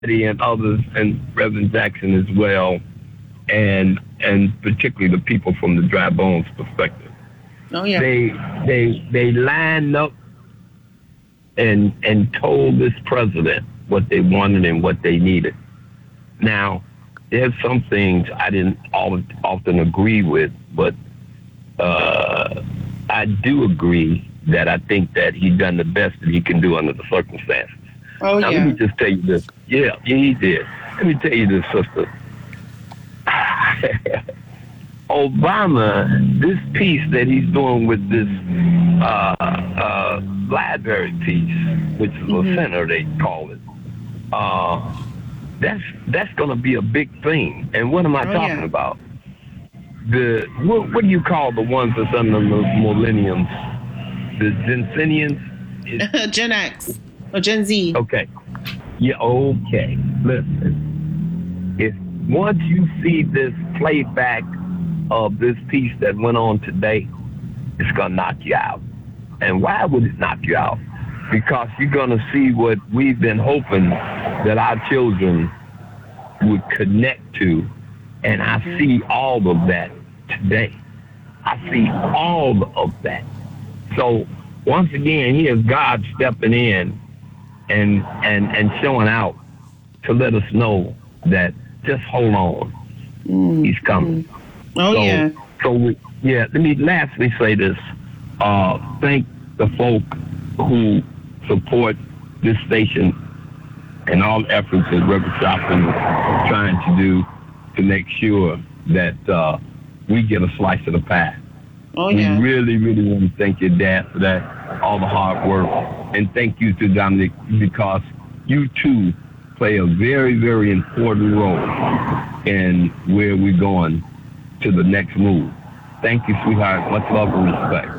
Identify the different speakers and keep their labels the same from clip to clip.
Speaker 1: Eddie and others, and Reverend Jackson as well, and particularly the people from the dry bones perspective.
Speaker 2: Oh yeah.
Speaker 1: They they lined up and told this president what they wanted and what they needed. Now, there's some things I didn't often agree with, but I do agree that I think that he done the best that he can do under the circumstances.
Speaker 2: Oh
Speaker 1: Now, let me
Speaker 2: yeah.
Speaker 1: just tell you this. Yeah, he did. Let me tell you this, sister. Obama, this piece that he's doing with this library piece, which is a
Speaker 2: Hmm.
Speaker 1: center they call it, uh, that's going to be a big thing. And what am I
Speaker 2: Oh
Speaker 1: talking
Speaker 2: yeah.
Speaker 1: about? What do you call the ones that's under the millenniums? The Gensenians?
Speaker 2: Gen X or Gen Z.
Speaker 1: Okay. Yeah, okay. Listen, if once you see this playback of this piece that went on today, it's gonna knock you out. And why would it knock you out? Because you're gonna see what we've been hoping that our children would connect to, and I
Speaker 2: Hmm.
Speaker 1: see all of that today. I see all of that. So once again, here's God stepping in and showing out to let us know that just hold on, He's coming.
Speaker 2: Mm-hmm. Oh
Speaker 1: So,
Speaker 2: yeah.
Speaker 1: yeah. Let me lastly say this. Thank the folk who support this station and all efforts that Reverend Johnson is trying to do to make sure that we get a slice of the pie.
Speaker 2: Oh
Speaker 1: We
Speaker 2: yeah.
Speaker 1: really, really want to thank your dad for that, all the hard work, and thank you to Dominic because you too play a very, very important role in where we're going to the next move. Thank you, sweetheart. Much love and respect.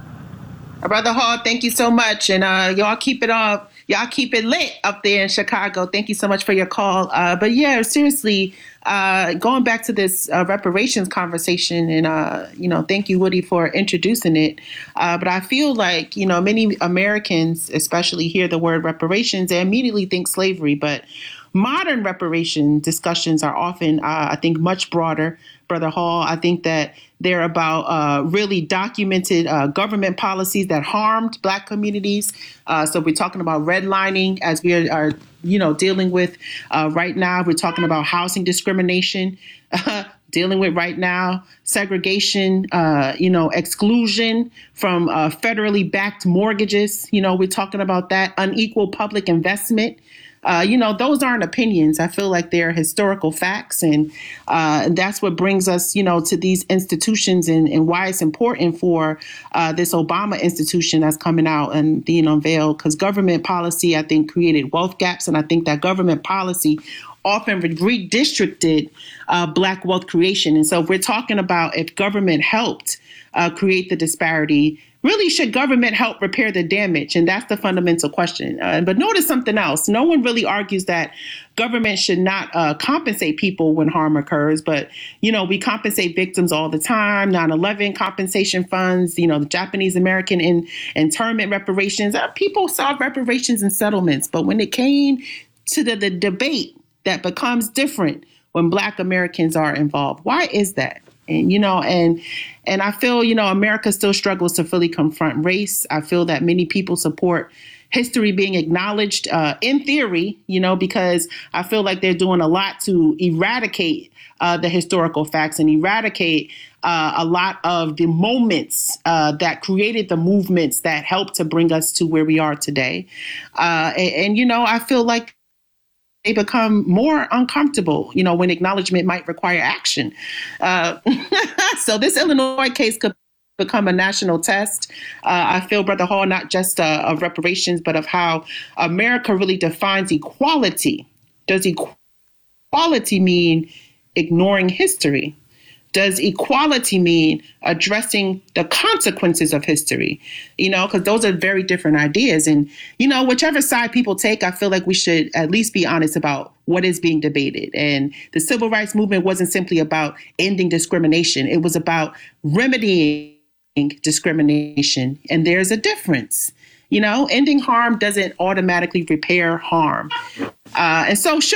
Speaker 2: Brother Hall, thank you so much, and y'all keep it up. Y'all keep it lit up there in Chicago. Thank you so much for your call. But yeah, seriously, going back to this reparations conversation, and thank you, Woody, for introducing it. But I feel like many Americans, especially, hear the word reparations and immediately think slavery, but modern reparation discussions are often, I think, much broader, Brother Hall. I think that they're about really documented government policies that harmed Black communities. So we're talking about redlining as we are dealing with right now. We're talking about housing discrimination. Dealing with right now, segregation, exclusion from federally backed mortgages. We're talking about that unequal public investment. Those aren't opinions. I feel like they're historical facts, and that's what brings us, to these institutions, and why it's important for this Obama institution that's coming out and being unveiled. Because government policy, I think, created wealth gaps, and I think that government policy often redistricted Black wealth creation. And so, if we're talking about if government helped create the disparity, really, should government help repair the damage? And that's the fundamental question. But notice something else. No one really argues that government should not compensate people when harm occurs. But, we compensate victims all the time. 9/11 compensation funds, the Japanese American internment reparations. People saw reparations and settlements. But when it came to the debate that becomes different when Black Americans are involved, why is that? And I feel America still struggles to fully confront race. I feel that many people support history being acknowledged in theory, because I feel like they're doing a lot to eradicate the historical facts and eradicate a lot of the moments that created the movements that helped to bring us to where we are today. I feel like they become more uncomfortable, when acknowledgement might require action. Uh, so this Illinois case could become a national test. I feel, Brother Hall, not just of reparations, but of how America really defines equality. Does equality mean ignoring history? Does equality mean addressing the consequences of history? Because those are very different ideas. And, whichever side people take, I feel like we should at least be honest about what is being debated. And the civil rights movement wasn't simply about ending discrimination, it was about remedying discrimination. And there's a difference. Ending harm doesn't automatically repair harm. And so